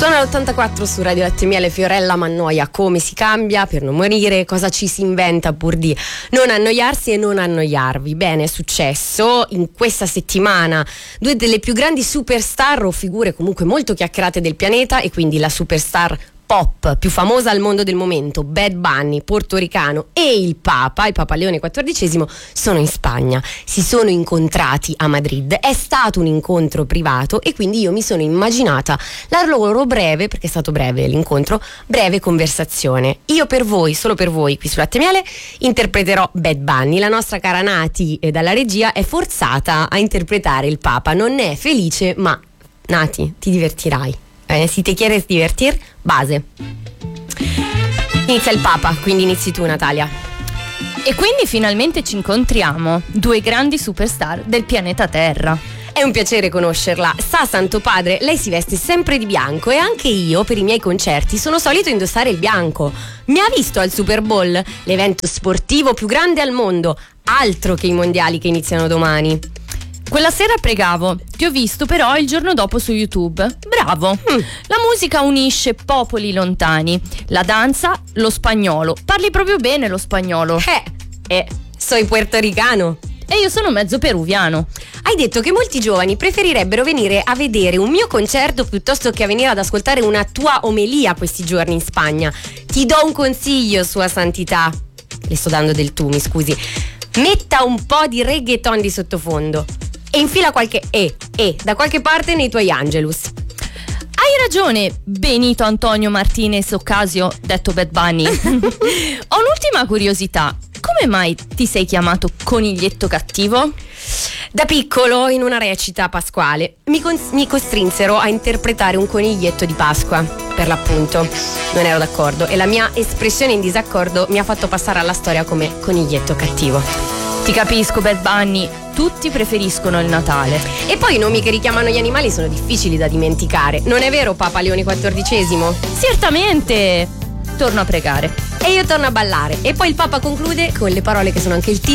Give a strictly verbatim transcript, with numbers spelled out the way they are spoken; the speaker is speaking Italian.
Sono all'ottantaquattro su Radio Latte Miele. Fiorella Mannoia, come si cambia per non morire, cosa ci si inventa pur di non annoiarsi e non annoiarvi. Bene, è successo in questa settimana due delle più grandi superstar o figure comunque molto chiacchierate del pianeta, e quindi la superstar pop più famosa al mondo del momento, Bad Bunny, portoricano, e il Papa, il Papa Leone quattordicesimo, sono in Spagna. Si sono incontrati a Madrid. È stato un incontro privato e quindi io mi sono immaginata la loro breve, perché è stato breve l'incontro, breve conversazione. Io per voi, solo per voi, qui su Latte Miele, interpreterò Bad Bunny. La nostra cara Nati eh, dalla regia è forzata a interpretare il Papa. Non ne è felice, ma Nati, ti divertirai. Eh, si te quieres divertir, base. Inizia il Papa, quindi inizi tu, Natalia. E quindi finalmente ci incontriamo, due grandi superstar del pianeta Terra. È un piacere conoscerla. Sa Santo Padre, lei si veste sempre di bianco e anche io per i miei concerti sono solito indossare il bianco. Mi ha visto al Super Bowl, l'evento sportivo più grande al mondo, altro che i mondiali che iniziano domani. Quella sera pregavo, ti ho visto però il giorno dopo su YouTube. Bravo! Mm. La musica unisce popoli lontani, la danza, lo spagnolo. Parli proprio bene lo spagnolo. Eh, eh, soy puertoricano. E io sono mezzo peruviano. Hai detto che molti giovani preferirebbero venire a vedere un mio concerto piuttosto che a venire ad ascoltare una tua omelia questi giorni in Spagna. Ti do un consiglio, Sua Santità. Le sto dando del tu, mi scusi. Metta un po' di reggaeton di sottofondo e infila qualche E, E, da qualche parte nei tuoi Angelus. Hai ragione, Benito Antonio Martinez Ocasio, detto Bad Bunny. Ho un'ultima curiosità. Come mai ti sei chiamato Coniglietto Cattivo? Da piccolo, in una recita pasquale, mi, cons- mi costrinsero a interpretare un coniglietto di Pasqua, per l'appunto. Non ero d'accordo e la mia espressione in disaccordo mi ha fatto passare alla storia come Coniglietto Cattivo. Ti capisco, Bad Bunny, tutti preferiscono il Natale. E poi i nomi che richiamano gli animali sono difficili da dimenticare. Non è vero, Papa Leone quattordicesimo? Certamente! Torno a pregare. E io torno a ballare. E poi il Papa conclude con le parole che sono anche il titolo